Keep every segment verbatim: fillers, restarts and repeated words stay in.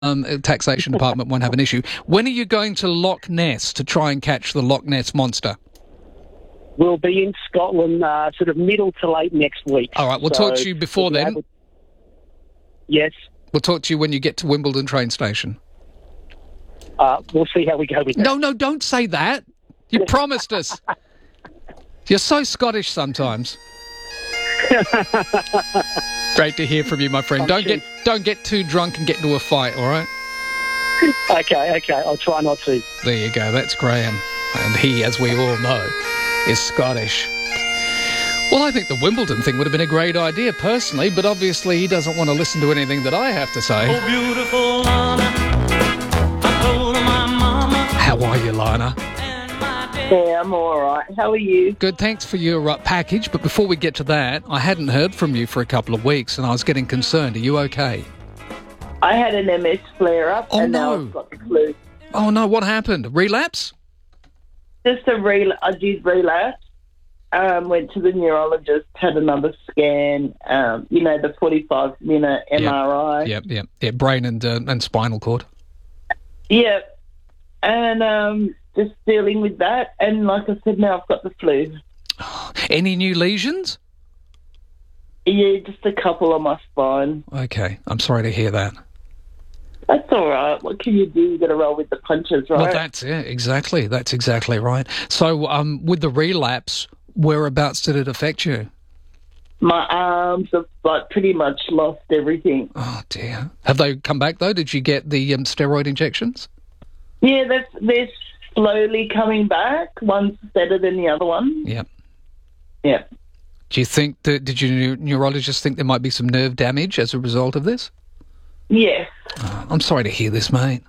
um, taxation department won't have an issue. When are you going to Loch Ness to try and catch the Loch Ness monster? We'll be in Scotland uh, sort of middle to late next week. All right, we'll so talk to you before we'll be then. able- Yes. We'll talk to you when you get to Wimbledon train station. Uh, we'll see how we go with that. No, no, don't say that. You promised us. You're so Scottish sometimes. Great to hear from you, my friend. I'm Don't cheap. get don't get too drunk and get into a fight, all right? Okay, okay. I'll try not to. There you go. That's Graham. And he, as we all know, is Scottish. Well, I think the Wimbledon thing would have been a great idea, personally, but obviously he doesn't want to listen to anything that I have to say. Oh, beautiful Lana, I told my mama. How are you, Lana? Yeah, I'm all right. How are you? Good, thanks for your uh, package, but before we get to that, I hadn't heard from you for a couple of weeks, and I was getting concerned. Are you okay? I had an M S flare-up, Oh, and now no. I've got the flu. Oh, no, what happened? Relapse? Just a rel- I did relapse. Um, went to the neurologist, had another scan, um, you know, the forty-five minute M R I. Yep, yep, yep. Brain and, uh, and spinal cord. Yep. And um, just dealing with that. And like I said, now I've got the flu. Any new lesions? Yeah, just a couple on my spine. Okay, I'm sorry to hear that. That's all right. What can you do? You got to roll with the punches, right? Well, that's it, exactly. That's exactly right. So, um, with the relapse, whereabouts did it affect you? My arms have like pretty much lost everything. Oh, dear. Have they come back, though? Did you get the um, steroid injections? Yeah, they're, they're slowly coming back. One's better than the other one. Yep. Yeah. Do you think that, did your neurologist think there might be some nerve damage as a result of this? Yes. Oh, I'm sorry to hear this, mate.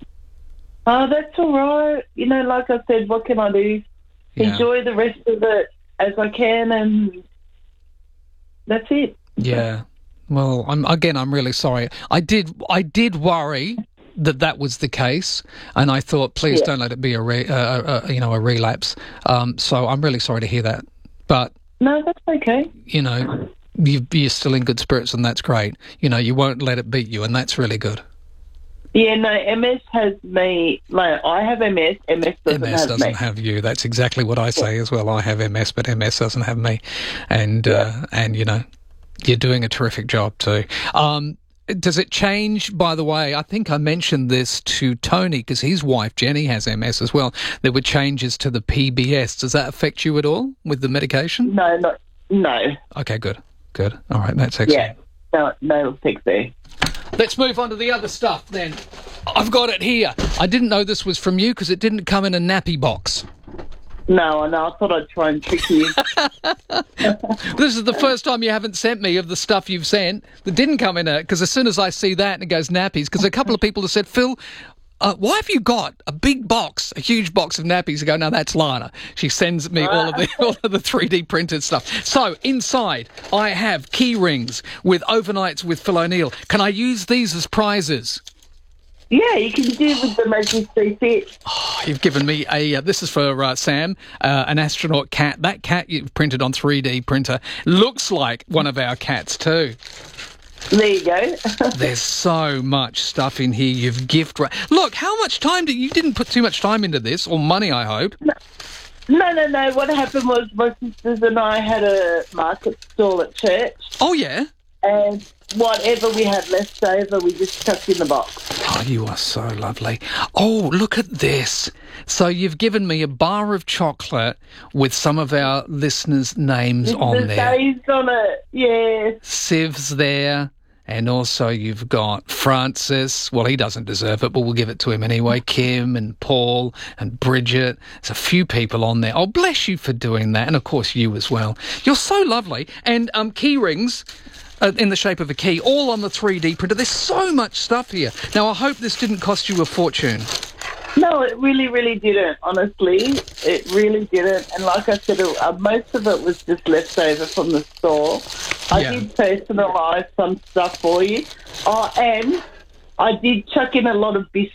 Oh, that's all right. You know, like I said, what can I do? Yeah. Enjoy the rest of it as I can, and that's it. Yeah. Well, I'm again, I'm really sorry. I did, I did worry that that was the case, and I thought, please Yeah. don't let it be a, re, uh, a you know, a relapse. Um, so I'm really sorry to hear that. But No, that's okay. you know, you, you're still in good spirits, and that's great. You know, you won't let it beat you, and that's really good. Yeah, no, M S has me. Like, I have M S. M S doesn't M S have doesn't me. have you. That's exactly what I say as well. I have M S, but M S doesn't have me. And, Yeah. uh, and you know, you're doing a terrific job too. Um, does it change, by the way, I think I mentioned this to Tony because his wife, Jenny, has M S as well. There were changes to the P B S. Does that affect you at all with the medication? No, not no. Okay, good. Good. All right, that's excellent. Yeah, no, no effect there. Let's move on to the other stuff then. I've got it here. I didn't know this was from you because it didn't come in a nappy box. No, I know. I thought I'd try and trick you. This is the first time you haven't sent me of the stuff you've sent that didn't come in it, because as soon as I see that and it goes nappies, because a couple of people have said, Phil, uh, why have you got a big box, a huge box of nappies? I go, no, that's Lana. She sends me all of the all of the three D printed stuff. So inside, I have key rings with overnights with Phil O'Neill. Can I use these as prizes? Yeah, you can do with them as you see fit. Oh, you've given me a, uh, this is for uh, Sam, uh, an astronaut cat. That cat you've printed on three D printer looks like one of our cats too. There you go. There's so much stuff in here. You've gift ra- Look, how much time did you didn't put too much time into this, or money, I hope. No, no, no. What happened was my sisters and I had a market stall at church, Oh yeah. and whatever we had left over, we just chucked in the box. Oh, you are so lovely. Oh, look at this. So you've given me a bar of chocolate with some of our listeners' names on There's there. days on it, yeah. Siv's there. And also you've got Francis. Well, he doesn't deserve it, but we'll give it to him anyway. Kim and Paul and Bridget. There's a few people on there. Oh, bless you for doing that. And, of course, you as well. You're so lovely. And um, key rings uh, in the shape of a key, all on the three D printer. There's so much stuff here. Now, I hope this didn't cost you a fortune. No, it really, really didn't, honestly. It really didn't. And like I said, it, uh, most of it was just left over from the store. I Yeah. did personalise some stuff for you. Oh, and I did chuck in a lot of biscuits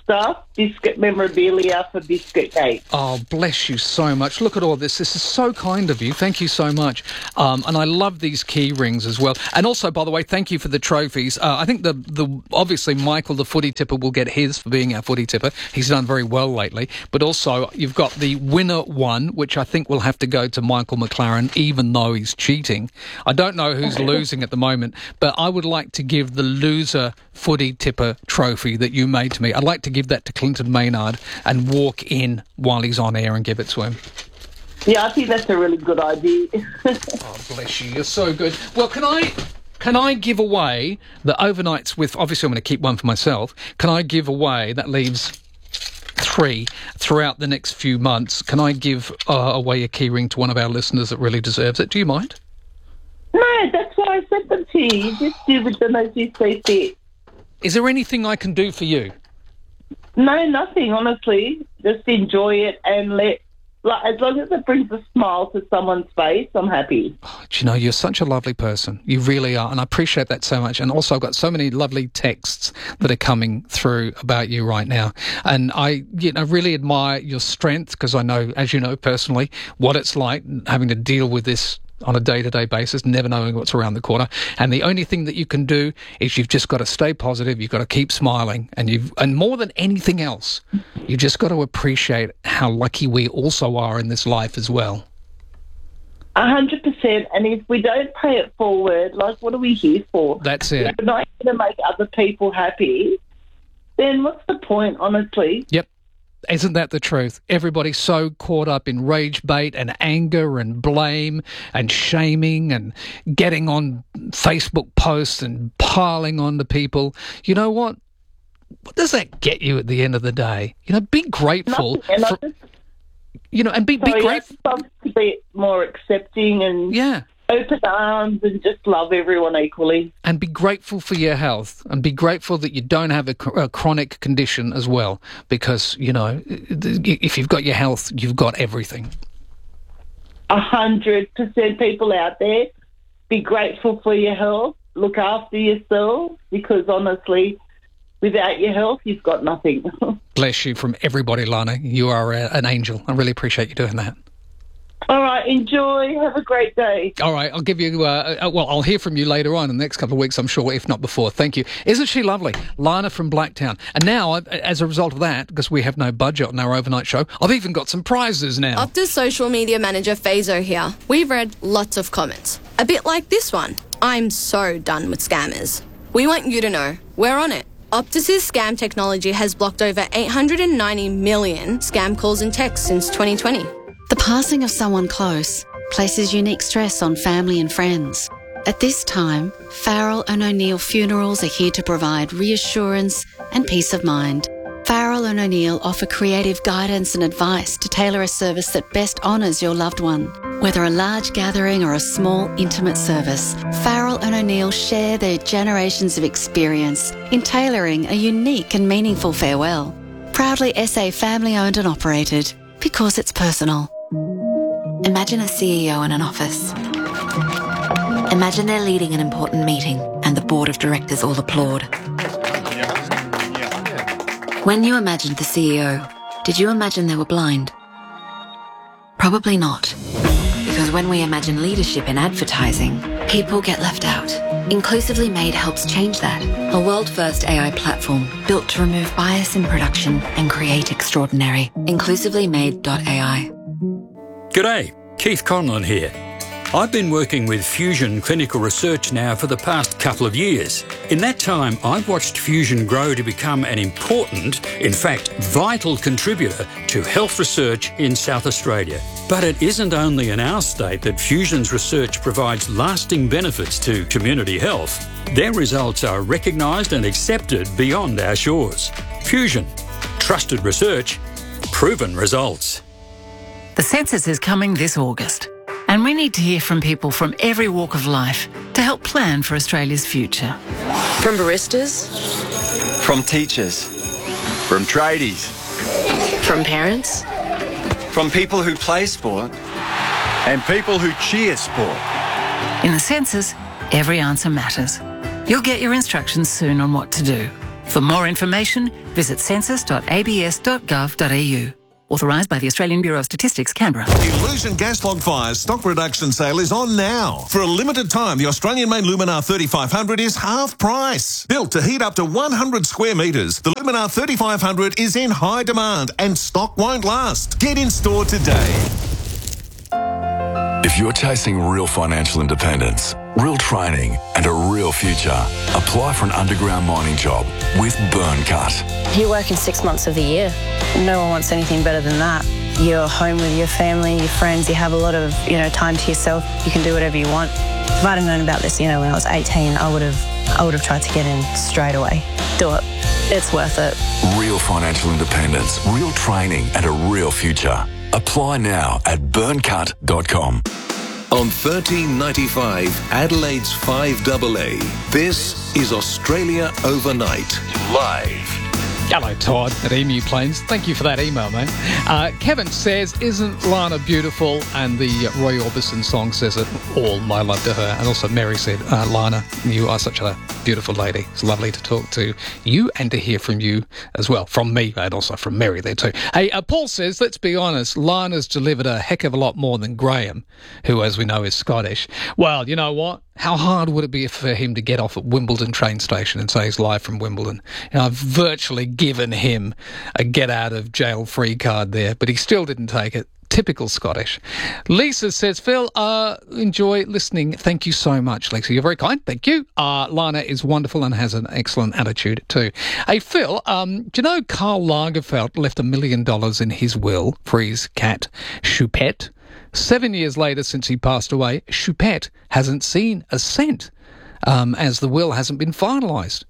stuff, biscuit memorabilia for Biscuit Gate. Oh, bless you so much. Look at all this. This is so kind of you. Thank you so much. Um, and I love these key rings as well. And also, by the way, thank you for the trophies. Uh, I think the, the obviously Michael, the footy tipper, will get his for being our footy tipper. He's done very well lately. But also, you've got the winner one, which I think will have to go to Michael McLaren, even though he's cheating. I don't know who's losing at the moment, but I would like to give the loser footy tipper trophy that you made to me. I'd like to give that to Clinton Maynard and walk in while he's on air and give it to him. Yeah, I think that's a really good idea. Oh, bless you. You're so good. Well, can I... Can I give away the overnights with... Obviously, I'm going to keep one for myself. Can I give away... That leaves three throughout the next few months. Can I give uh, away a key ring to one of our listeners that really deserves it? Do you mind? No, that's why I sent them to you. You just do with them as you see fit. Is there anything I can do for you? No, nothing, honestly. Just enjoy it and let... Like, as long as it brings a smile to someone's face, I'm happy. Oh, do you know, you're such a lovely person. You really are, and I appreciate that so much. And also, I've got so many lovely texts that are coming through about you right now. And I, you know, really admire your strength, because I know, as you know personally, what it's like having to deal with this on a day-to-day basis, never knowing what's around the corner. And the only thing that you can do is you've just got to stay positive, you've got to keep smiling, and you've and more than anything else, you've just got to appreciate how lucky we also are in this life as well. A hundred percent. And if we don't pay it forward, like, what are we here for? That's it. If we're not here to make other people happy, then what's the point, honestly? Yep. Isn't that the truth? Everybody's so caught up in rage bait and anger and blame and shaming and getting on Facebook posts and piling on to people. You know what? What does that get you at the end of the day? You know, be grateful. Nothing. And For, I just, you know, and be, be sorry, grateful. I just love to be more accepting and Yeah. open arms and just love everyone equally. And be grateful for your health, and be grateful that you don't have a, a chronic condition as well, because, you know, if you've got your health, you've got everything. A hundred percent people out there, be grateful for your health, look after yourself, because honestly, without your health, you've got nothing. Bless you from everybody, Lana. You are a, an angel. I really appreciate you doing that. All right, enjoy. Have a great day. All right, I'll give you, uh, uh, well, I'll hear from you later on in the next couple of weeks, I'm sure, if not before. Thank you. Isn't she lovely? Lana from Blacktown. And now, as a result of that, because we have no budget on our overnight show, I've even got some prizes now. Optus social media manager Fazo here. We've read lots of comments. A bit like this one. I'm so done with scammers. We want you to know we're on it. Optus's scam technology has blocked over eight hundred ninety million scam calls and texts since twenty twenty. The passing of someone close places unique stress on family and friends. At this time, Farrell and O'Neill Funerals are here to provide reassurance and peace of mind. Farrell and O'Neill offer creative guidance and advice to tailor a service that best honours your loved one. Whether a large gathering or a small, intimate service, Farrell and O'Neill share their generations of experience in tailoring a unique and meaningful farewell. Proudly S A family-owned and operated, because it's personal. Imagine a C E O in an office. Imagine they're leading an important meeting and the board of directors all applaud. When you imagined the C E O, did you imagine they were blind? Probably not. Because when we imagine leadership in advertising, people get left out. Inclusively Made helps change that. A world-first A I platform built to remove bias in production and create extraordinary. inclusively made dot A I. G'day, Keith Conlon here. I've been working with Fusion Clinical Research now for the past couple of years. In that time, I've watched Fusion grow to become an important, in fact, vital contributor to health research in South Australia. But it isn't only in our state that Fusion's research provides lasting benefits to community health. Their results are recognised and accepted beyond our shores. Fusion. Trusted research. Proven results. The census is coming this August, and we need to hear from people from every walk of life to help plan for Australia's future. From baristas, from teachers, from tradies, from parents, from people who play sport, and people who cheer sport. In the census, every answer matters. You'll get your instructions soon on what to do. For more information, visit census dot a b s dot gov dot a u. Authorised by the Australian Bureau of Statistics, Canberra. Illusion Gas Log Fire's stock reduction sale is on now. For a limited time, the Australian-made Luminar thirty-five hundred is half price. Built to heat up to one hundred square metres, the Luminar thirty-five hundred is in high demand and stock won't last. Get in store today. If you're chasing real financial independence, real training and a real future, apply for an underground mining job with Burncut. You're working six months of the year. No one wants anything better than that. You're home with your family, your friends, you have a lot of, you know, time to yourself. You can do whatever you want. If I'd have known about this, you know, when I was eighteen, I would have I would have tried to get in straight away. Do it. It's worth it. Real financial independence, real training and a real future. Apply now at burncut dot com. On thirteen ninety-five, Adelaide's five A A, this is Australia Overnight, live. Hello, Todd at Emu Plains. Thank you for that email, mate. Uh, Kevin says, isn't Lana beautiful? And the Roy Orbison song says it all, my love to her. And also Mary said, uh, Lana, you are such a beautiful lady. It's lovely to talk to you and to hear from you as well. From me and also from Mary there too. Hey, uh, Paul says, let's be honest, Lana's delivered a heck of a lot more than Graham, who, as we know, is Scottish. Well, you know what? How hard would it be for him to get off at Wimbledon train station and say he's live from Wimbledon? You know, I've virtually given him a get-out-of-jail-free card there, but he still didn't take it. Typical Scottish. Lisa says, Phil, uh, enjoy listening. Thank you so much, Lisa. You're very kind. Thank you. Uh, Lana is wonderful and has an excellent attitude too. Hey, Phil, um, do you know Karl Lagerfeld left a million dollars in his will for his cat, Choupette? Seven years later, since he passed away, Choupette hasn't seen a cent, um, as the will hasn't been finalised.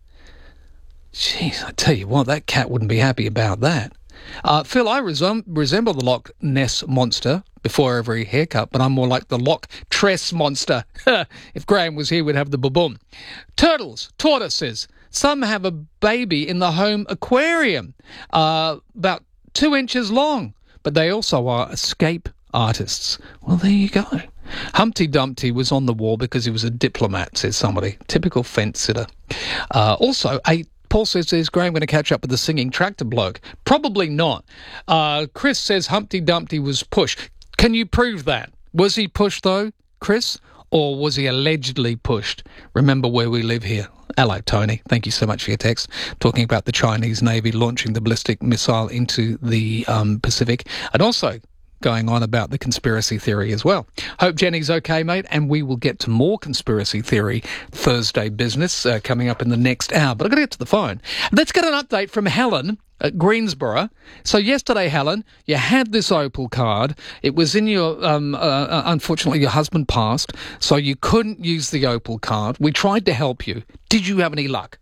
Jeez, I tell you what, that cat wouldn't be happy about that. Uh, Phil, I resem- resemble the Loch Ness Monster before every haircut, but I'm more like the Loch Tress Monster. If Graham was here, we'd have the baboon. Turtles, tortoises, some have a baby in the home aquarium, uh, about two inches long, but they also are escape artists. Well, there you go. Humpty Dumpty was on the wall because he was a diplomat, says somebody. Typical fence sitter. Uh, also, a Paul says, is Graham going to catch up with the singing tractor bloke? Probably not. Uh, Chris says Humpty Dumpty was pushed. Can you prove that? Was he pushed, though, Chris? Or was he allegedly pushed? Remember where we live here. Hello, Tony. Thank you so much for your text. Talking about the Chinese Navy launching the ballistic missile into the um, Pacific. And also going on about the conspiracy theory as well. Hope Jenny's okay, mate, and we will get to more conspiracy theory Thursday business uh, coming up in the next hour. But I've got to get to the phone. Let's get an update from Helen at Greensboro. So yesterday, Helen, you had this Opal card. It was in your, um, uh, unfortunately, your husband passed, so you couldn't use the Opal card. We tried to help you. Did you have any luck?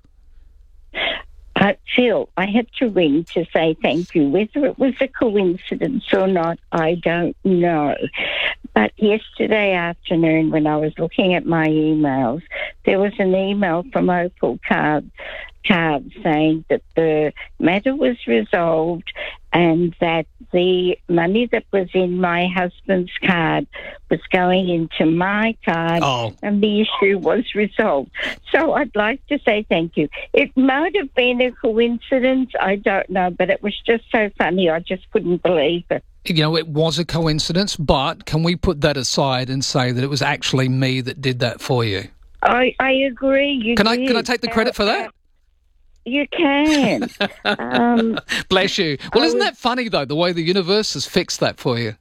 Uh, Phil, I had to ring to say thank you. Whether it was a coincidence or not, I don't know. But yesterday afternoon, when I was looking at my emails, there was an email from Opal Card, Card saying that the matter was resolved and that the money that was in my husband's card was going into my card, oh. and the issue was resolved. So I'd like to say thank you. It might have been a coincidence, I don't know, but it was just so funny, I just couldn't believe it. You know, it was a coincidence, but can we put that aside and say that it was actually me that did that for you? I, I agree. You can I did. Can I take the credit for that? You can. um, Bless you. Well, I isn't was, that funny, though, the way the universe has fixed that for you?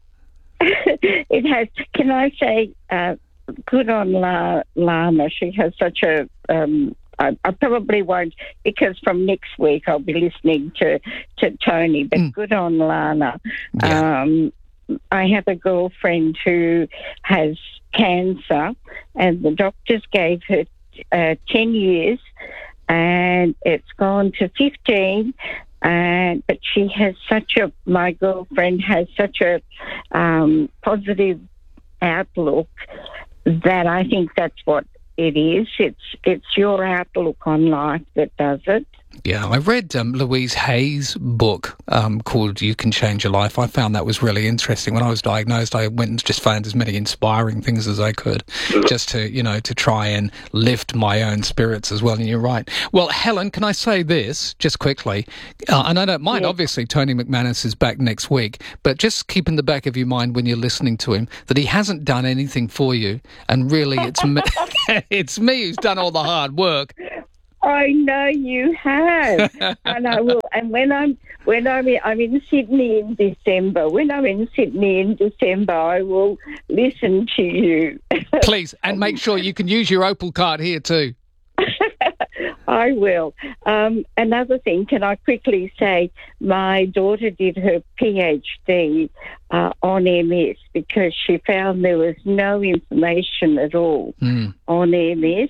It has. Can I say, uh, good on La, Lana. She has such a... Um, I, I probably won't, because from next week I'll be listening to, to Tony, but mm. good on Lana. Yeah. Um, I have a girlfriend who has cancer, and the doctors gave her uh, ten years, and it's gone to fifteen, and but she has such a, my girlfriend has such a um, positive outlook that I think that's what it is. It's it's your outlook on life that does it. Yeah, I read um, Louise Hay's book um, called You Can Change Your Life. I found that was really interesting. When I was diagnosed, I went and just found as many inspiring things as I could just to, you know, to try and lift my own spirits as well. And you're right. Well, Helen, can I say this just quickly? Uh, and I don't mind, yeah. Obviously, Tony McManus is back next week, but just keep in the back of your mind when you're listening to him that he hasn't done anything for you. And really, it's me, it's me who's done all the hard work. I know you have, and I will. And when I'm when I'm in, I'm in Sydney in December. When I'm in Sydney in December, I will listen to you. Please, and make sure you can use your Opal card here too. I will. Um, another thing, can I quickly say, my daughter did her PhD uh, on M S because she found there was no information at all mm. on M S.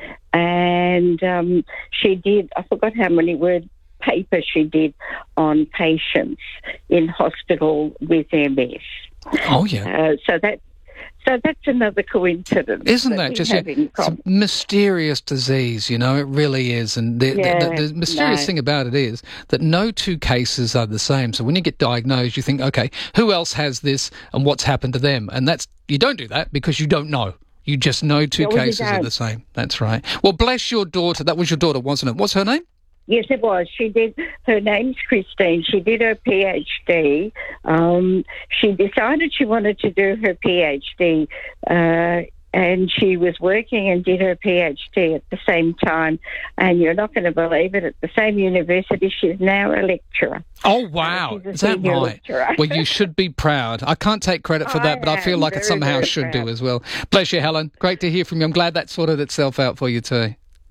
And um, she did, I forgot how many word paper she did on patients in hospital with M S. Oh, yeah. Uh, so that So that's another coincidence. Isn't that, that just a, it's a mysterious disease, you know, it really is. And the, yeah, the, the, the mysterious no. thing about it is that no two cases are the same. So when you get diagnosed, you think, okay, who else has this and what's happened to them? And that's you don't do that because you don't know. You just know two no, cases are the same. That's right. Well, bless your daughter. That was your daughter, wasn't it? What's her name? Yes, it was. She did. Her name's Christine. She did her PhD. Um, she decided she wanted to do her PhD, uh, and she was working and did her PhD at the same time. And you're not going to believe it. At the same university, she's now a lecturer. Oh, wow. Is that right? Well, you should be proud. I can't take credit for that, I but I feel like very, it somehow should proud. do as well. Bless you, Helen. Great to hear from you. I'm glad that sorted itself out for you too.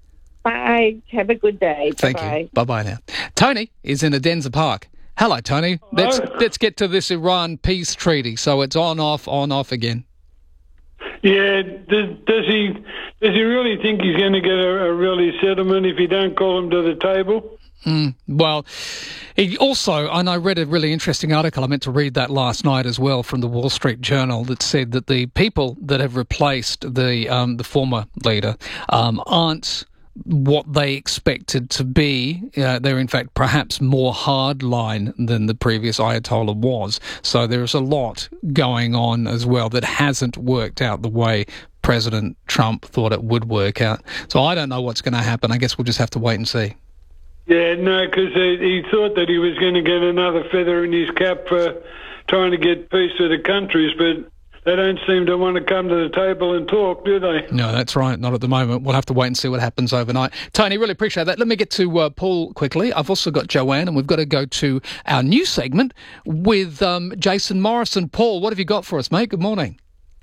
Bye. Have a good day. Thank Bye-bye. you. Bye-bye now. Tony is in Adenza Park. Hello, Tony. Hello. Let's let's get to this Iran peace treaty. So it's on, off, on, off again. Yeah. Does, does he does he really think he's going to get a, a really settlement if he don't call him to the table? Mm, well, he also, and I read a really interesting article, I meant to read that last night as well, from the Wall Street Journal, that said that the people that have replaced the um, the former leader um, aren't what they expected to be. Uh, they're in fact perhaps more hardline than the previous Ayatollah was. So there's a lot going on as well that hasn't worked out the way President Trump thought it would work out. So I don't know what's going to happen. I guess we'll just have to wait and see. Yeah, no, because he, he thought that he was going to get another feather in his cap for trying to get peace with the countries, but they don't seem to want to come to the table and talk, do they? No, that's right. Not at the moment. We'll have to wait and see what happens overnight. Tony, really appreciate that. Let me get to uh, Paul quickly. I've also got Joanne, and we've got to go to our new segment with um, Jason Morrison. Paul, what have you got for us, mate? Good morning.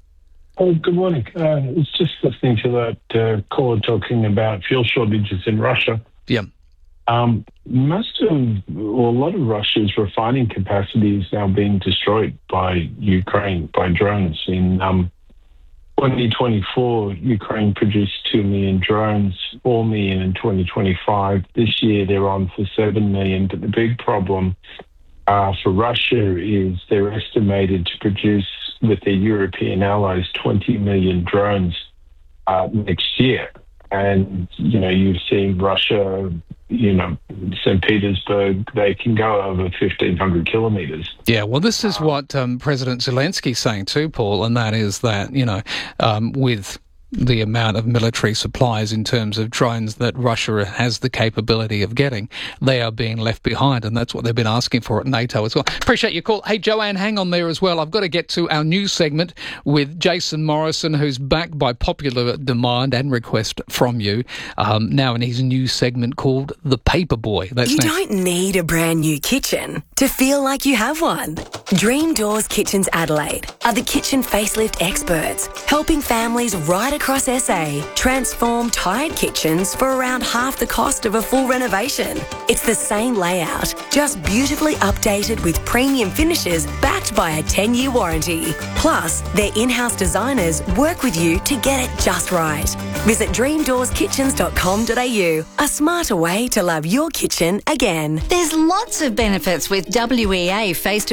Oh, good morning. Uh, it's just listening to that uh, caller talking about fuel shortages in Russia. Yeah. Um, most of, or a lot of Russia's refining capacity is now being destroyed by Ukraine, by drones. In um, twenty twenty-four, Ukraine produced two million drones, four million in twenty twenty-five. This year, they're on for seven million. But the big problem uh, for Russia is they're estimated to produce, with their European allies, twenty million drones uh, next year. And, you know, you've seen Russia, you know, Saint Petersburg, they can go over fifteen hundred kilometres. Yeah, well, this is what um, President Zelensky's saying too, Paul, and that is that, you know, um, with the amount of military supplies in terms of drones that Russia has the capability of getting, they are being left behind, and that's what they've been asking for at NATO as well. Appreciate your call. Hey, Joanne, hang on there as well. I've got to get to our news segment with Jason Morrison, who's backed by popular demand and request from you, um, now in his new segment called The Paper Boy. That's you next. Don't need a brand new kitchen to feel like you have one. Dream Doors Kitchens Adelaide are the kitchen facelift experts, helping families right across S A transform tired kitchens for around half the cost of a full renovation. It's the same layout, just beautifully updated with premium finishes backed by a ten-year warranty. Plus, their in-house designers work with you to get it just right. Visit dream doors kitchens dot com dot a u, a smarter way to love your kitchen again. There's lots of benefits with W E A face-to-face learning.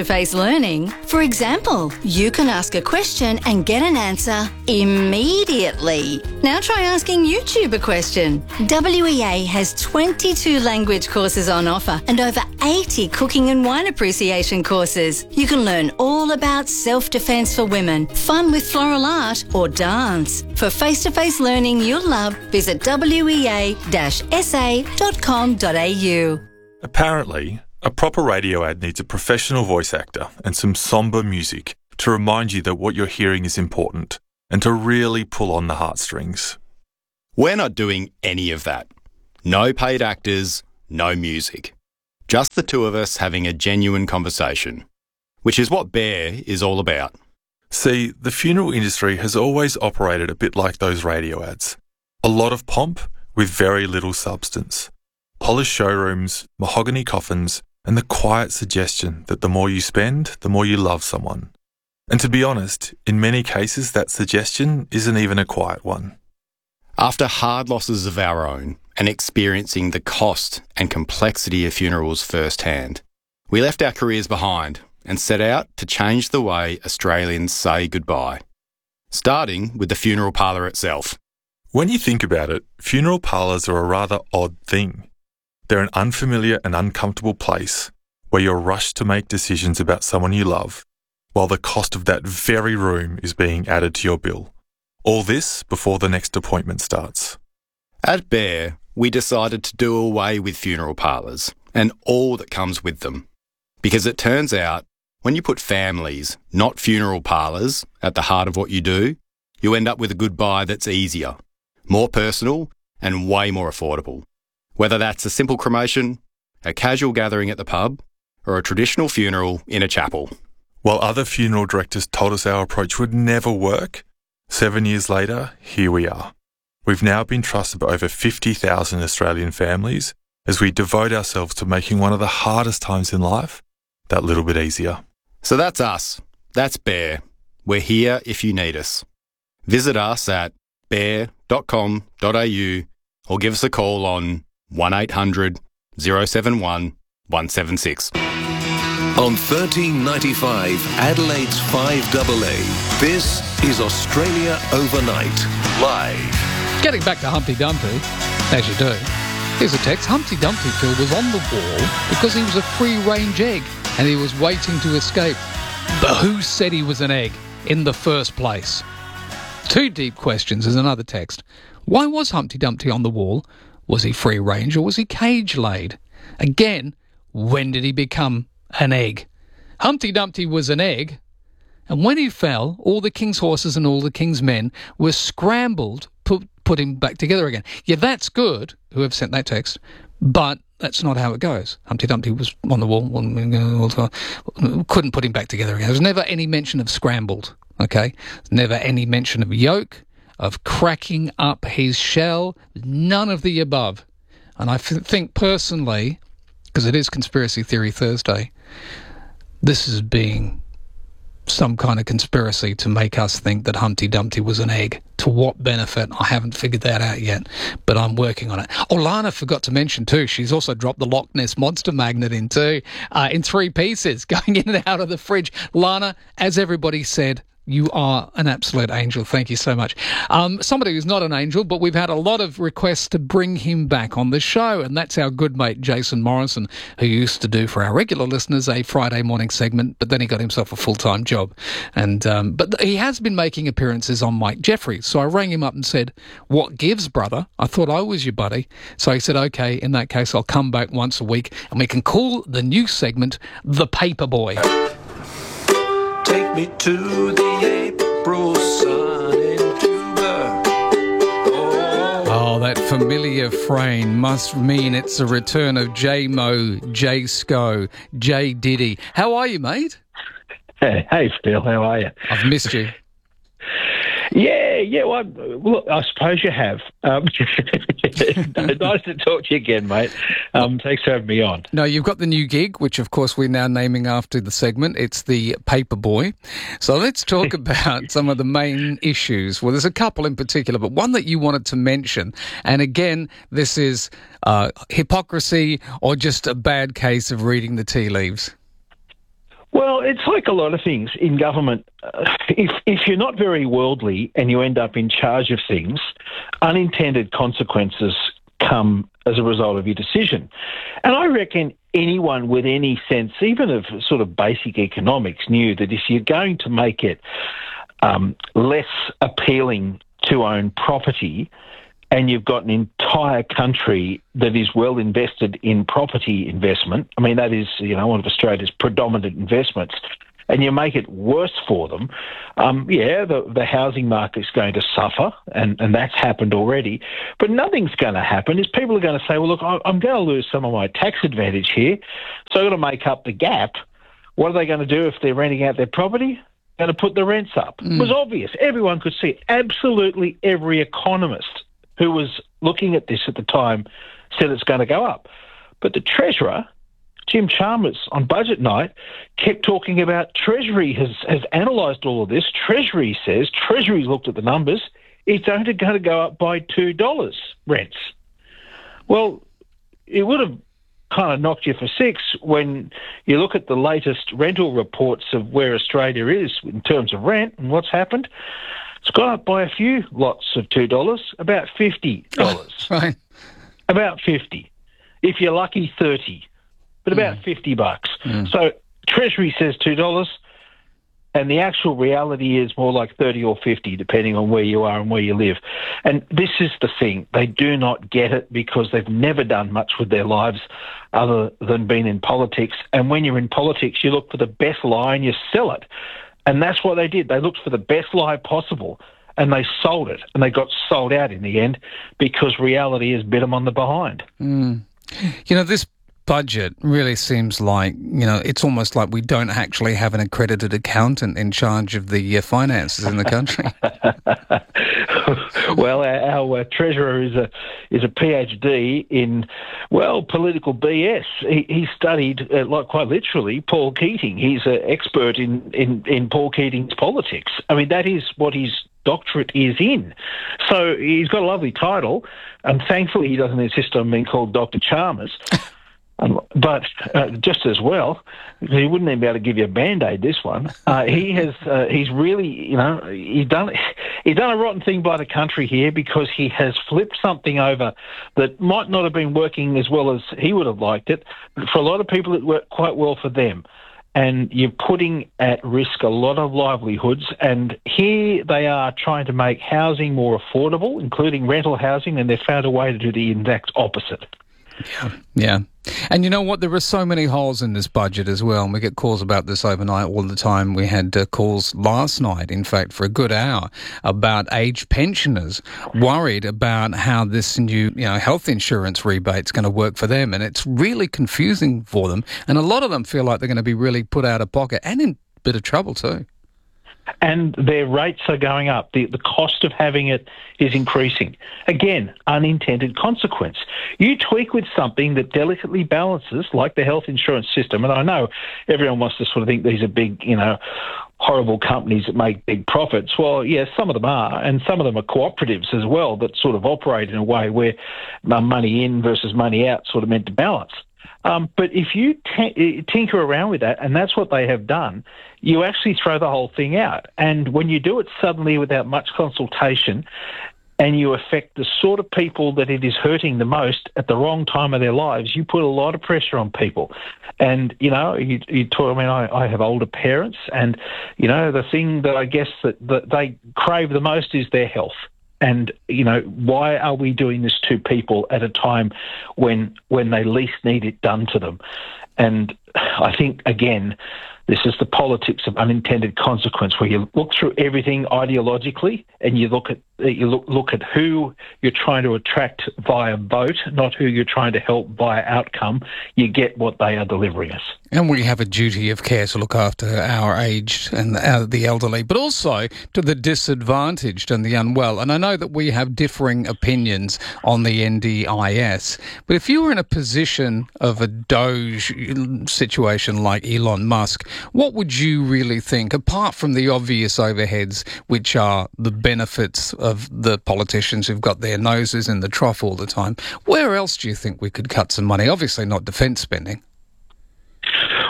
learning. For example, you can ask a question and get an answer immediately. Now try asking YouTube a question. W E A has twenty-two language courses on offer and over eighty cooking and wine appreciation courses. You can learn all about self-defense for women, fun with floral art or dance. For face-to-face learning you'll love, visit w e a dash s a dot com dot a u. Apparently, a proper radio ad needs a professional voice actor and some sombre music to remind you that what you're hearing is important and to really pull on the heartstrings. We're not doing any of that. No paid actors, no music. Just the two of us having a genuine conversation, which is what Bear is all about. See, the funeral industry has always operated a bit like those radio ads. A lot of pomp with very little substance. Polished showrooms, mahogany coffins, and the quiet suggestion that the more you spend, the more you love someone. And to be honest, in many cases that suggestion isn't even a quiet one. After hard losses of our own and experiencing the cost and complexity of funerals firsthand, we left our careers behind and set out to change the way Australians say goodbye, starting with the funeral parlour itself. When you think about it, funeral parlours are a rather odd thing. They're an unfamiliar and uncomfortable place where you're rushed to make decisions about someone you love, while the cost of that very room is being added to your bill. All this before the next appointment starts. At Bear, we decided to do away with funeral parlours and all that comes with them. Because it turns out, when you put families, not funeral parlours, at the heart of what you do, you end up with a goodbye that's easier, more personal, and way more affordable. Whether that's a simple cremation, a casual gathering at the pub, or a traditional funeral in a chapel. While other funeral directors told us our approach would never work, seven years later, here we are. We've now been trusted by over fifty thousand Australian families as we devote ourselves to making one of the hardest times in life that little bit easier. So that's us. That's Bear. We're here if you need us. Visit us at bear dot com dot a u or give us a call on one eight hundred, oh seven one, one seven six. On thirteen ninety-five, Adelaide's five A A, this is Australia Overnight, live. Getting back to Humpty Dumpty, as you do, here's a text. Humpty Dumpty, Phil, was on the wall because he was a free-range egg and he was waiting to escape. But who said he was an egg in the first place? Two deep questions is another text. Why was Humpty Dumpty on the wall? Was he free range or was he cage laid? Again, when did he become an egg? Humpty Dumpty was an egg, and when he fell, all the king's horses and all the king's men were scrambled to put him back together again. Yeah, that's good, whoever sent that text, but that's not how it goes. Humpty Dumpty was on the wall, couldn't put him back together again. There was never any mention of scrambled, okay? Never any mention of yolk, of cracking up his shell, none of the above. And I f- think personally, because it is Conspiracy Theory Thursday, this is being some kind of conspiracy to make us think that Humpty Dumpty was an egg. To what benefit? I haven't figured that out yet, but I'm working on it. Oh, Lana forgot to mention too, she's also dropped the Loch Ness Monster magnet in too, uh, in three pieces, going in and out of the fridge. Lana, as everybody said, you are an absolute angel. Thank you so much. Um, somebody who's not an angel, but we've had a lot of requests to bring him back on the show, and that's our good mate Jason Morrison, who used to do for our regular listeners a Friday morning segment, but then he got himself a full-time job. And um, but he has been making appearances on Mike Jeffries, so I rang him up and said, "What gives, brother? I thought I was your buddy." So he said, "Okay, in that case, I'll come back once a week, and we can call the new segment The Paperboy." Take me to the April sun in Cuba. Oh. oh, that familiar frame must mean it's the return of J-Mo, J-Sco, J Diddy. How are you, mate? Hey, hey, Phil, how are you? I've missed you. Yeah, yeah, well, look, I suppose you have. Um, nice to talk to you again, mate. Um, thanks for having me on. No, you've got the new gig, which, of course, we're now naming after the segment. It's the Paperboy. So let's talk about some of the main issues. Well, there's a couple in particular, but one that you wanted to mention, and again, this is uh, hypocrisy or just a bad case of reading the tea leaves. Well, it's like a lot of things in government. Uh, if if you're not very worldly and you end up in charge of things, unintended consequences come as a result of your decision. And I reckon anyone with any sense, even of sort of basic economics, knew that if you're going to make it um, less appealing to own property, and you've got an entire country that is well invested in property investment, I mean, that is, you know, one of Australia's predominant investments, and you make it worse for them, um, yeah, the, the housing market's going to suffer, and, and that's happened already. But nothing's going to happen is people are going to say, well, look, I'm going to lose some of my tax advantage here, so I've got to make up the gap. What are they going to do if they're renting out their property? They're going to put the rents up. Mm. It was obvious. Everyone could see it. Absolutely every economist who was looking at this at the time said it's going to go up. But the Treasurer, Jim Chalmers, on budget night, kept talking about Treasury has, has analysed all of this. Treasury says, Treasury's looked at the numbers, it's only going to go up by two dollars rents. Well, it would have kind of knocked you for six when you look at the latest rental reports of where Australia is in terms of rent and what's happened. It's gone up by a few lots of two dollars, about fifty dollars. Right. About fifty. If you're lucky, thirty. But about mm. fifty bucks. Mm. So Treasury says two dollars, and the actual reality is more like thirty or fifty, depending on where you are and where you live. And this is the thing. They do not get it because they've never done much with their lives other than being in politics. And when you're in politics, you look for the best lie and you sell it. And that's what they did. They looked for the best lie possible, and they sold it, and they got sold out in the end because reality has bit them on the behind. Mm. You know, this budget really seems like, you know, it's almost like we don't actually have an accredited accountant in charge of the uh, finances in the country. Well, our, our uh, treasurer is a is a PhD in, well, political B S. He, he studied, uh, like quite literally, Paul Keating. He's an expert in, in, in Paul Keating's politics. I mean, that is what his doctorate is in. So he's got a lovely title, and thankfully he doesn't insist on being called Doctor Chalmers. Um, but uh, just as well, he wouldn't even be able to give you a Band-Aid, this one. Uh, he has, uh, he's really, you know, he's done, he's done a rotten thing by the country here because he has flipped something over that might not have been working as well as he would have liked it, but for a lot of people it worked quite well for them. And you're putting at risk a lot of livelihoods, and here they are trying to make housing more affordable, including rental housing, and they've found a way to do the exact opposite. Yeah, yeah. And you know what? There are so many holes in this budget as well, and we get calls about this overnight all the time. We had uh, calls last night, in fact, for a good hour, about aged pensioners worried about how this new, you know, health insurance rebate's going to work for them, and it's really confusing for them. And a lot of them feel like they're going to be really put out of pocket and in a bit of trouble too. And their rates are going up. The, the cost of having it is increasing. Again, unintended consequence. You tweak with something that delicately balances, like the health insurance system, and I know everyone wants to sort of think these are big, you know, horrible companies that make big profits. Well, yes, some of them are, and some of them are cooperatives as well that sort of operate in a way where money in versus money out sort of meant to balance. Um, but if you t- tinker around with that, and that's what they have done, you actually throw the whole thing out. And when you do it suddenly without much consultation, and you affect the sort of people that it is hurting the most at the wrong time of their lives, you put a lot of pressure on people. And, you know, you, you talk, I mean, I, I have older parents, and, you know, the thing that I guess that, that they crave the most is their health. And, you know, why are we doing this to people at a time when when they least need it done to them? And I think, again, this is the politics of unintended consequence, where you look through everything ideologically and you look at you look look at who you're trying to attract via vote, not who you're trying to help via outcome. You get what they are delivering us. And we have a duty of care to look after our aged and the elderly, but also to the disadvantaged and the unwell. And I know that we have differing opinions on the N D I S, but if you were in a position of a Doge situation like Elon Musk, what would you really think, apart from the obvious overheads, which are the benefits of the politicians who've got their noses in the trough all the time? Where else do you think we could cut some money? Obviously not defence spending.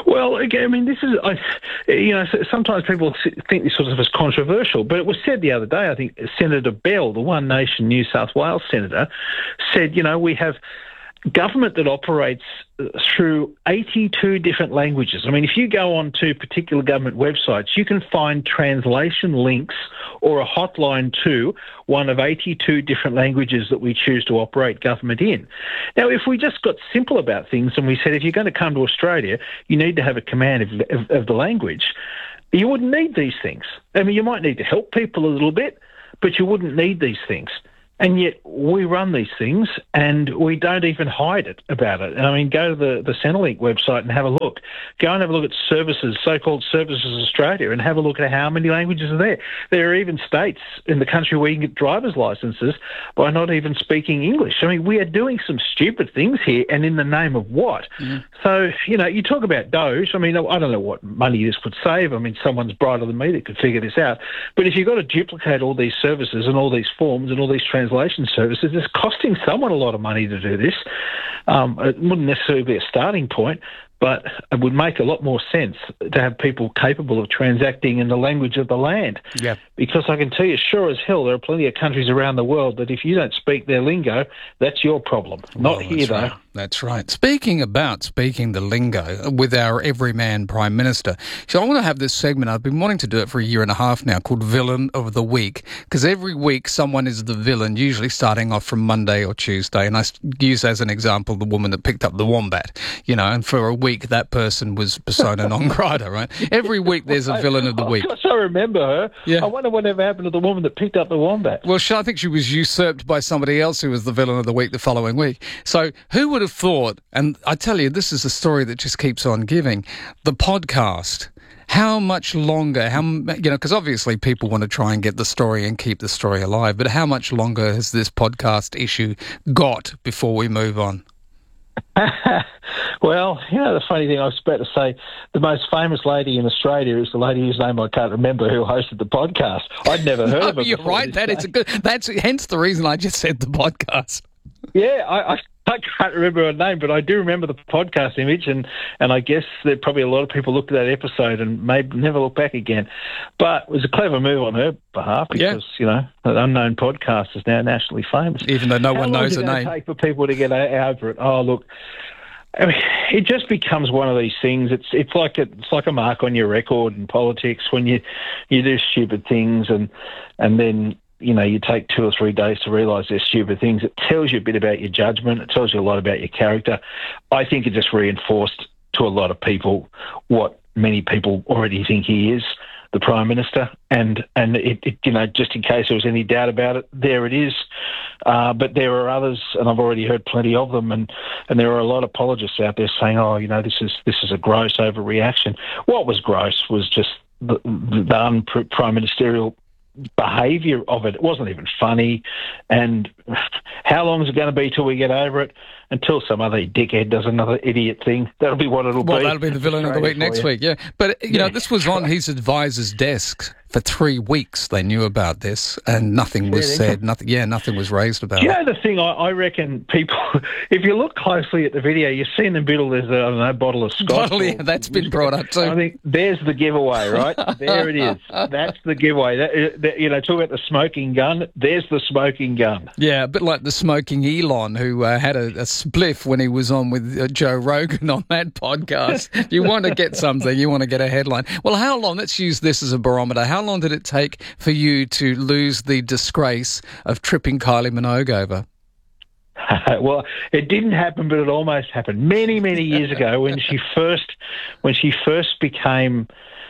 Well, again, I mean, this is, I, you know, sometimes people think this sort of is controversial, but it was said the other day, I think Senator Bell, the One Nation New South Wales senator, said, you know, we have government that operates through eighty-two different languages. I mean, if you go on to particular government websites, you can find translation links or a hotline to one of eighty-two different languages that we choose to operate government in. Now, if we just got simple about things and we said, if you're going to come to Australia, you need to have a command of, of, of the language, you wouldn't need these things. I mean, you might need to help people a little bit, but you wouldn't need these things. And yet we run these things and we don't even hide it about it. I mean, go to the, the Centrelink website and have a look. Go and have a look at services, so-called Services Australia, and have a look at how many languages are there. There are even states in the country where you can get driver's licences by not even speaking English. I mean, we are doing some stupid things here, and in the name of what? Mm. So, you know, you talk about Doge. I mean, I don't know what money this would save. I mean, someone's brighter than me that could figure this out. But if you've got to duplicate all these services and all these forms and all these translations, translation services, it's costing someone a lot of money to do this. Um, it wouldn't necessarily be a starting point, but it would make a lot more sense to have people capable of transacting in the language of the land. Yeah. Because I can tell you, sure as hell, there are plenty of countries around the world that if you don't speak their lingo, that's your problem. Not well, here, though. Right. That's right. Speaking about speaking the lingo with our everyman Prime Minister, so I want to have this segment. I've been wanting to do it for a year and a half now, called Villain of the Week, because every week someone is the villain, usually starting off from Monday or Tuesday. And I use as an example the woman that picked up the wombat, you know, and for a week that person was persona non grata, right? Every week there's a villain of the week. Of course I remember her. Yeah. I wonder whatever happened to the woman that picked up the wombat. Well, I think she was usurped by somebody else who was the villain of the week the following week. So who would have thought, and I tell you, this is a story that just keeps on giving, the podcast. How much longer, how you know, because obviously people want to try and get the story and keep the story alive, but how much longer has this podcast issue got before we move on? Well, you know, the funny thing I was about to say, the most famous lady in Australia is the lady whose name I can't remember who hosted the podcast. I'd never heard no, of her. You're right. That is a good. That's hence the reason I just said the podcast. Yeah, I, I, I can't remember her name, but I do remember the podcast image, and, and I guess that probably a lot of people looked at that episode and maybe never looked back again. But it was a clever move on her behalf because, yeah. you know, an unknown podcast is now nationally famous. Even though no How one knows her name. How long does it take for people to get over it? Oh, look, I mean, it just becomes one of these things. It's it's like a, it's like a mark on your record in politics when you you do stupid things and and then, you know, you take two or three days to realise they're stupid things. It tells you a bit about your judgment. It tells you a lot about your character. I think it just reinforced to a lot of people what many people already think he is, the Prime Minister. And, and it, it, you know, just in case there was any doubt about it, there it is. Uh, but there are others, and I've already heard plenty of them, and, and there are a lot of apologists out there saying, oh, you know, this is this is a gross overreaction. What was gross was just the, the un-prime ministerial behaviour of it. It wasn't even funny. And how long is it going to be till we get over it? Until some other dickhead does another idiot thing. That'll be what it'll well, be. Well, that'll be the villain of the week next you. week, yeah. But, you yeah. know, this was on his advisor's desk for three weeks. They knew about this and nothing was really? said. Nothing. Yeah, nothing was raised about Do you it. know the thing? I, I reckon people, if you look closely at the video, you see in the middle there's a, I don't know, bottle of scotch. Bottle, yeah, that's been brought up too. I think there's the giveaway, right? There it is. That's the giveaway. That, that, you know, talk about the smoking gun. There's the smoking gun. Yeah, a bit like the smoking Elon who uh, had a, a spliff when he was on with uh, Joe Rogan on that podcast. You want to get something, you want to get a headline. Well, how long, let's use this as a barometer, how long did it take for you to lose the disgrace of tripping Kylie Minogue over? Well, it didn't happen, but it almost happened many, many years ago when she first, when she first became,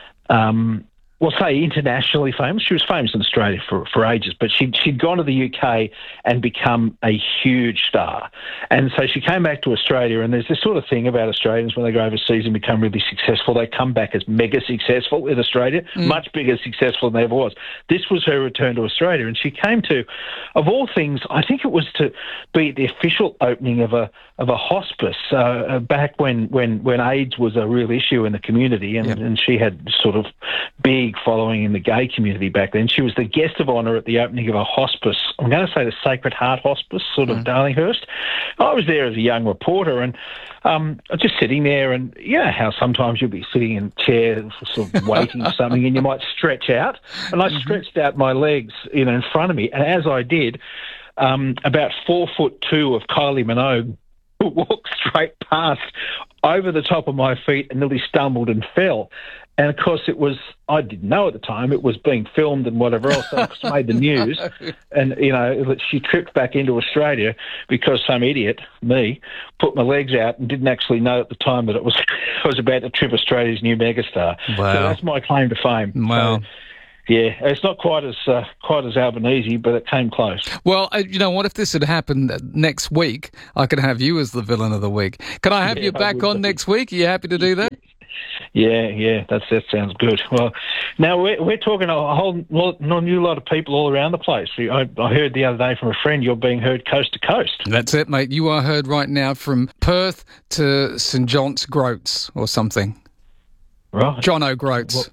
um, well, say internationally famous. She was famous in Australia for, for ages, but she'd, she'd gone to the U K and become a huge star. And so she came back to Australia, and there's this sort of thing about Australians when they go overseas and become really successful, they come back as mega successful in Australia, mm. much bigger successful than they ever was. This was her return to Australia, and she came to, of all things, I think it was to be the official opening of a of a hospice uh, back when, when, when AIDS was a real issue in the community, and, yep. and she had sort of big big following in the gay community back then. She was the guest of honour at the opening of a hospice. I'm going to say the Sacred Heart Hospice, sort of mm. Darlinghurst. I was there as a young reporter, and um, I was just sitting there, and you know how sometimes you'll be sitting in a chair, sort of waiting for something, and you might stretch out. And I mm-hmm. stretched out my legs, you know, in front of me, and as I did, um, about four foot two of Kylie Minogue walked straight past over the top of my feet and nearly stumbled and fell. And, of course, it was, I didn't know at the time, it was being filmed and whatever else, so it made the news. And, you know, she tripped back into Australia because some idiot, me, put my legs out and didn't actually know at the time that it was I was about to trip Australia's new megastar. Wow. So that's my claim to fame. Wow. So, yeah, it's not quite as uh, quite as Albanese, but it came close. Well, uh, you know, what if this had happened next week? I could have you as the villain of the week. Can I have yeah, you back on next week? Are you happy to do that? Yeah, yeah, that's, that sounds good. Well, now we're, we're talking a whole lot, not a new lot of people all around the place. I, I heard the other day from a friend you're being heard coast to coast. That's it, mate. You are heard right now from Perth to St John's Groats or something. Right. John O'Groats. Well,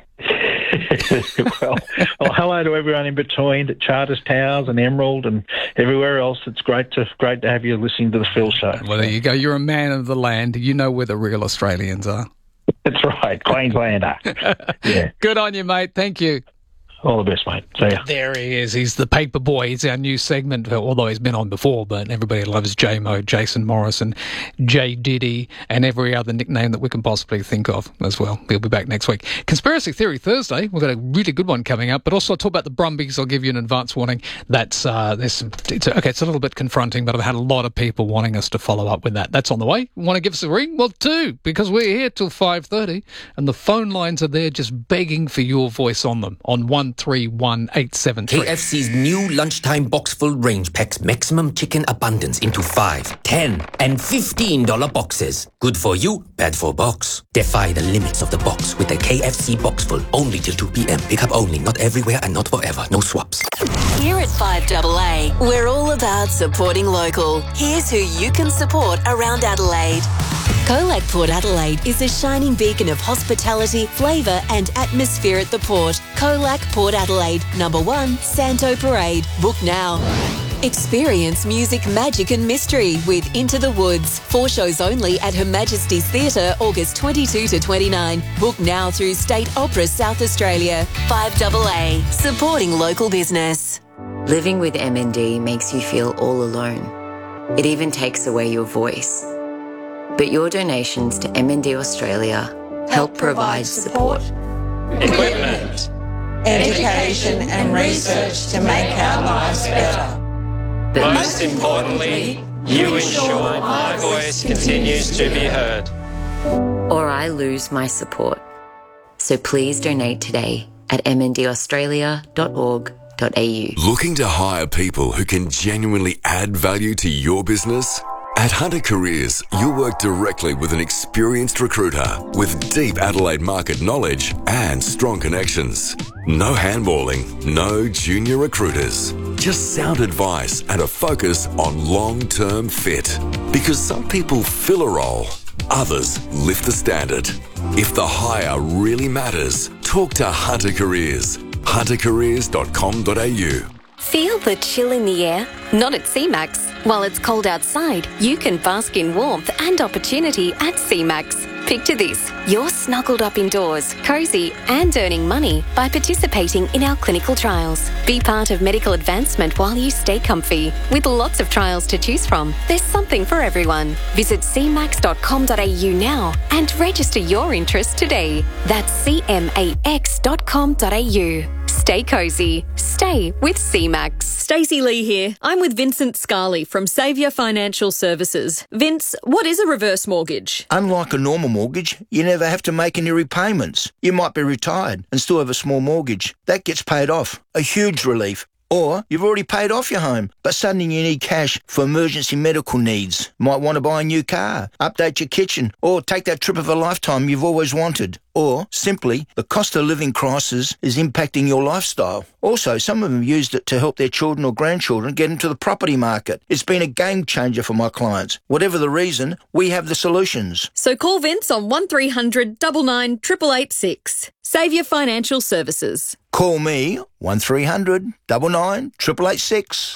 well, well, hello to everyone in between, at Charters Towers and Emerald and everywhere else. It's great to great to have you listening to the Phil Show. Well, there you go. You're a man of the land. You know where the real Australians are. That's right, Queenslander. Yeah. Good on you, mate. Thank you. All the best, mate. See ya. There he is. He's the paper boy. He's our new segment, although he's been on before, but everybody loves J-Mo, Jason Morrison, J Diddy, and every other nickname that we can possibly think of as well. He'll be back next week. Conspiracy Theory Thursday. We've got a really good one coming up, but also I'll talk about the Brumbies. I'll give you an advance warning. That's, uh, there's some, it's, okay, it's a little bit confronting, but I've had a lot of people wanting us to follow up with that. That's on the way. Want to give us a ring? Well, do, because we're here till five thirty, and the phone lines are there just begging for your voice on them on one three one eight seven three. K F C's new lunchtime box full range packs maximum chicken abundance into five, ten, and fifteen dollar boxes. Good for you, bad for box. Defy the limits of the box with the K F C box full only till two p.m. Pick up only, not everywhere and not forever. No swaps. Here at five A A, we're all about supporting local. Here's who you can support around Adelaide. Colac Port Adelaide is a shining beacon of hospitality, flavour and atmosphere at the port. Colac Port Adelaide, number one, Santo Parade. Book now. Experience music, magic and mystery with Into the Woods. Four shows only at Her Majesty's Theatre, August twenty-second to twenty-ninth. Book now through State Opera South Australia. five A A, supporting local business. Living with M N D makes you feel all alone. It even takes away your voice. But your donations to M N D Australia help provide support, equipment, education and research to make our lives better. But most importantly, you ensure my voice continues to be heard. Or I lose my support. So please donate today at m n d australia dot org dot a u. Looking to hire people who can genuinely add value to your business? At Hunter Careers, you'll work directly with an experienced recruiter with deep Adelaide market knowledge and strong connections. No handballing, no junior recruiters. Just sound advice and a focus on long-term fit. Because some people fill a role, others lift the standard. If the hire really matters, talk to Hunter Careers. hunter careers dot com dot a u. Feel the chill in the air? Not at C MAX. While it's cold outside, you can bask in warmth and opportunity at C MAX. Picture this, you're snuggled up indoors, cosy and earning money by participating in our clinical trials. Be part of medical advancement while you stay comfy. With lots of trials to choose from, there's something for everyone. Visit c max dot com dot a u now and register your interest today. That's c max dot com dot a u. Stay cozy. Stay with C MAX. Stacey Lee here. I'm with Vincent Scarley from Saviour Financial Services. Vince, what is a reverse mortgage? Unlike a normal mortgage, you never have to make any repayments. You might be retired and still have a small mortgage. That gets paid off. A huge relief. Or you've already paid off your home, but suddenly you need cash for emergency medical needs. Might want to buy a new car, update your kitchen, or take that trip of a lifetime you've always wanted. Or, simply, the cost of living crisis is impacting your lifestyle. Also, some of them used it to help their children or grandchildren get into the property market. It's been a game changer for my clients. Whatever the reason, we have the solutions. So call Vince on one three hundred nine nine eight eight eight six. Saviour Financial Services. Call me, one three hundred nine nine eight eight eight six.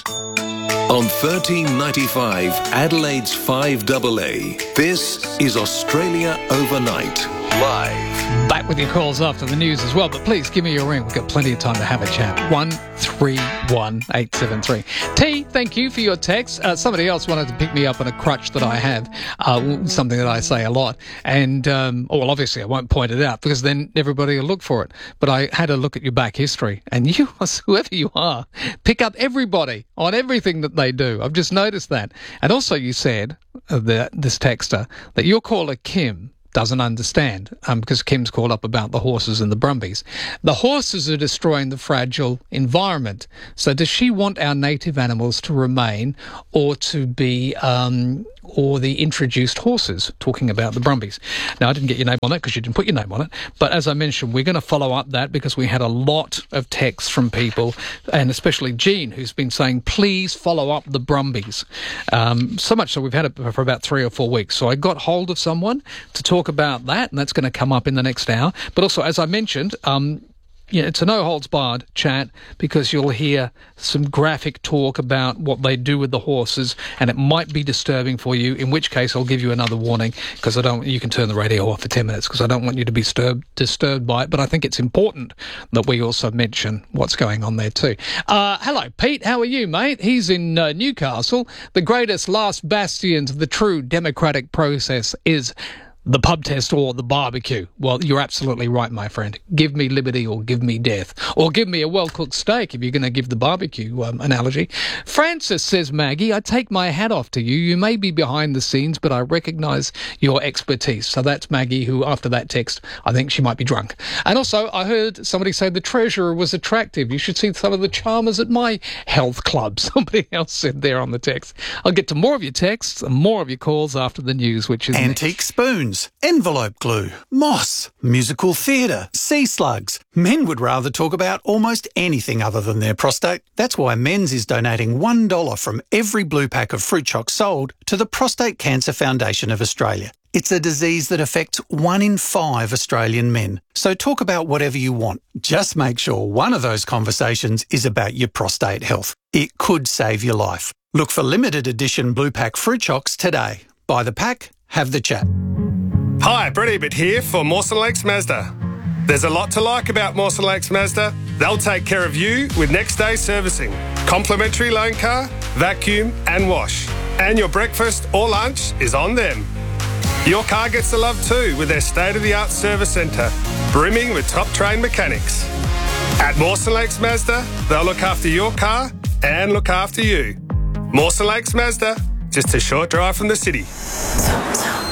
On thirteen ninety-five Adelaide's five double A, this is Australia Overnight. Live. Back with your calls after the news as well, but please give me your ring. We've got plenty of time to have a chat. one three one eight seven three. T, thank you for your text. Uh, somebody else wanted to pick me up on a crutch that I have, uh, something that I say a lot. And, um, oh, well, obviously I won't point it out because then everybody will look for it. But I had a look at your back history, and you, whoever you are, pick up everybody on everything that they do. I've just noticed that. And also you said, uh, the, this texter, that your caller, Kim, doesn't understand um, because Kim's called up about the horses and the Brumbies. The horses are destroying the fragile environment. So does she want our native animals to remain or to be, um, or the introduced horses, talking about the Brumbies? Now, I didn't get your name on that because you didn't put your name on it. But as I mentioned, we're going to follow up that because we had a lot of texts from people, and especially Jean, who's been saying, please follow up the Brumbies. Um, so much so we've had it for about three or four weeks. So I got hold of someone to talk about that, and that's going to come up in the next hour. But also, as I mentioned, um, yeah, it's a no-holds-barred chat because you'll hear some graphic talk about what they do with the horses, and it might be disturbing for you, in which case I'll give you another warning because I don't. You can turn the radio off for ten minutes because I don't want you to be disturbed, disturbed by it, but I think it's important that we also mention what's going on there too. Uh, hello, Pete. How are you, mate? He's in uh, Newcastle. The greatest last bastions of the true democratic process is the pub test or the barbecue. Well, you're absolutely right, my friend. Give me liberty or give me death. Or give me a well-cooked steak if you're going to give the barbecue um, analogy. Francis, says Maggie, I take my hat off to you. You may be behind the scenes, but I recognise your expertise. So that's Maggie, who, after that text, I think she might be drunk. And also, I heard somebody say the treasurer was attractive. You should see some of the charmers at my health club. Somebody else said there on the text. I'll get to more of your texts and more of your calls after the news, which is antique spoons, envelope glue, moss, musical theatre, sea slugs. Men would rather talk about almost anything other than their prostate. That's why Men's is donating one dollar from every blue pack of fruit chocs sold to the Prostate Cancer Foundation of Australia. It's a disease that affects one in five Australian men. So talk about whatever you want. Just make sure one of those conversations is about your prostate health. It could save your life. Look for limited edition blue pack fruit chocs today. Buy the pack, have the chat. Hi, Brett Ebert here for Mawson Lakes Mazda. There's a lot to like about Mawson Lakes Mazda. They'll take care of you with next day servicing, complimentary loan car, vacuum and wash. And your breakfast or lunch is on them. Your car gets the love too with their state-of-the-art service centre, brimming with top-trained mechanics. At Mawson Lakes Mazda, they'll look after your car and look after you. Mawson Lakes Mazda, just a short drive from the city.